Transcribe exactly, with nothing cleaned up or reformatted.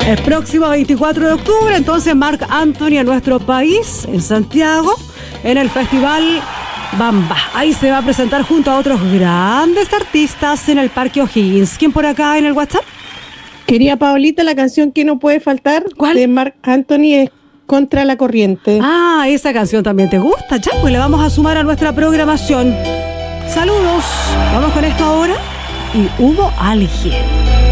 El próximo veinticuatro de octubre, entonces, Marc Anthony en nuestro país, en Santiago, en el Festival Bamba. Ahí se va a presentar junto a otros grandes artistas en el Parque O'Higgins. ¿Quién por acá en el WhatsApp? Quería Paolita, la canción que no puede faltar. ¿Cuál? De Marc Anthony es Contra la Corriente. Ah, esa canción también te gusta. Ya, pues la vamos a sumar a nuestra programación. Saludos. Vamos con esto ahora. Y hubo alguien.